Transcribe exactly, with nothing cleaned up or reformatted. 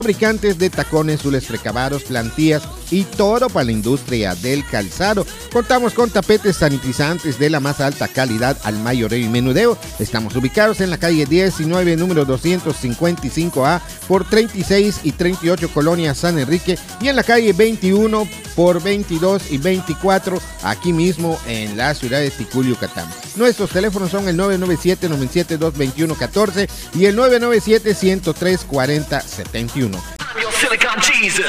fabricantes de tacones, zules precabados, plantillas y todo para la industria del calzado. Contamos con tapetes sanitizantes de la más alta calidad al mayoreo y menudeo. Estamos ubicados en la calle diecinueve, número doscientos cincuenta y cinco A por treinta y seis y treinta y ocho, Colonia San Enrique, y en la calle veintiuno por veintidós y veinticuatro, aquí mismo en la ciudad de Ticul, Yucatán. Nuestros teléfonos son el nueve nueve siete, nueve siete dos, dos uno uno cuatro y el nueve nueve siete, uno cero tres, cuatro cero siete uno.